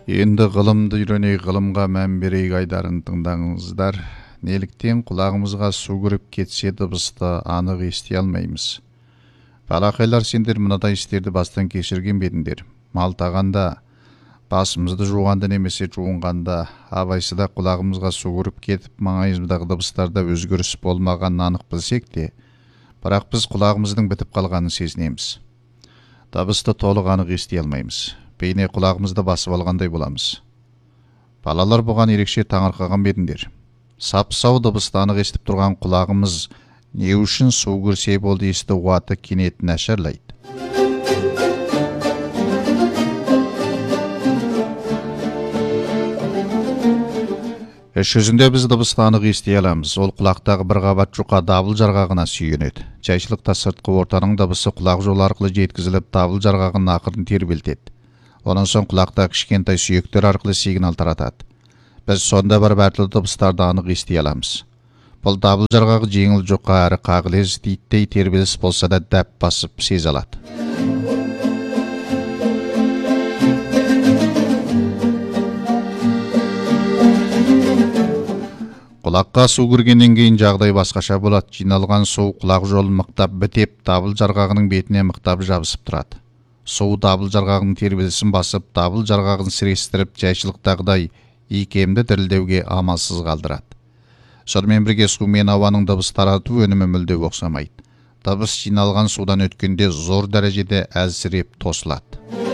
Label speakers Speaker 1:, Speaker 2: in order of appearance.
Speaker 1: Енді ғылымды үйренейік, ғылымға мән берейік айдарын тыңдаңыздар. Неліктен құлағымызға су кіріп кетсе дыбысты анық ести алмаймыз? Балақайлар, сендер мынадай істерді бастан кешірген бедіңдер. Малтағанда, басымызды жуғанда немесе жуынғанда, абайсыда құлағымызға су кіріп кетіп, маңайымыздағы дыбыстарда өзгеріс болмағанын анық білсек те, бірақ біз құлағымыздың бітіп қалғанын сезінеміз. Дыбысты толық анық ести алмаймыз. Бейне құлағымызды басып алғандай боламыз. Балалар, бұған ерекше таңырқаған бедіңдер. Сап-сау дыбысты анық естіп тұрған құлағымыз не үшін су кірсе болды есті уаты кенет нашарлайды? Іш жүзінде біз дыбысты анық ести аламыз. Ол құлақтағы бір қабат жұқа дабыл жарғағына сүйенеді. Жайшылықта сыртқы ортаның дыбысы құлақ жолы арқылы жеткізіліп, дабыл жарғағының ақырын тербелтеді. Онан соң құлақта кішкентай сүйектер арқылы сигнал таратады. Біз сонда бір әртүрлі дыбыстарды анық ести аламыз. Бұл дабыл жарғағы жеңіл жұқа әрі қағылез титтей тербеліс болса да дәп басып сезе алады. Құлаққа су кіргеннен кейін жағдай басқаша болады. Жиналған су құлақ жолын мықтап бітеп, дабыл жарғағының бетіне мықтап жабысып тұрады. Су дабыл жарғағының тербелісін басып, дабыл жарғағын сірестіріп, жайшылықтағыдай икемді дірілдеуге амалсыз қалдырады. Сонымен бірге су мен ауаның дыбыс тарату өнімі мүлде ұқсамайды. Дыбыс жиналған судан өткенде зор дәрежеде әлсіреп тосылады.